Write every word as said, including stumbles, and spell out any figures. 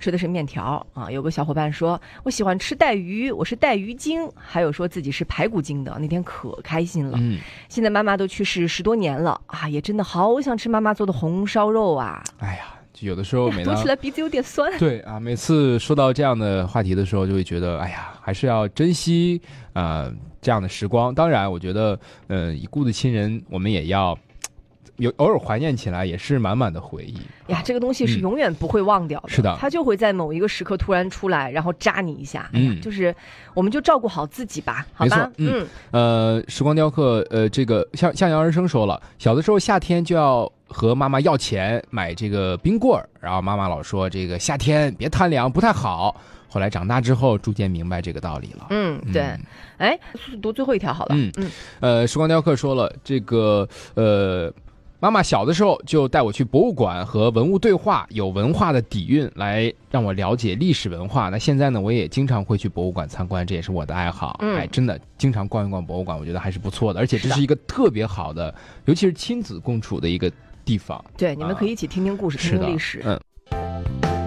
吃的是面条啊。有个小伙伴说我喜欢吃带鱼，我是带鱼精，还有说自己是排骨精的，那天可开心了。嗯，现在妈妈都去世十多年了啊，也真的好想吃妈妈做的红烧肉啊。 哎呀，有的时候每当读起来鼻子有点酸。 对啊，每次说到这样的话题的时候，就会觉得哎呀，还是要珍惜呃这样的时光。当然我觉得呃已故的亲人我们也要有偶尔怀念起来，也是满满的回忆呀。这个东西是永远不会忘掉的。嗯、 是的， 它就会在某一个时刻突然出来，然后扎你一下。哎呀，嗯、就是我们就照顾好自己吧，好吧？ 嗯，呃，时光雕刻，呃，这个像像杨人生说了，小的时候夏天就要和妈妈要钱买这个冰棍儿，然后妈妈老说这个夏天别贪凉不太好。后来长大之后，逐渐明白这个道理了。 嗯，对。哎、嗯，读最后一条好了。 嗯嗯，呃，时光雕刻说了，这个呃，妈妈小的时候就带我去博物馆和文物对话，有文化的底蕴来让我了解历史文化。那现在呢，我也经常会去博物馆参观，这也是我的爱好。嗯、哎，真的经常逛一逛博物馆，我觉得还是不错的，而且这是一个特别好的，尤其是亲子共处的一个地方。 对，你们可以一起听听故事，听听历史。嗯。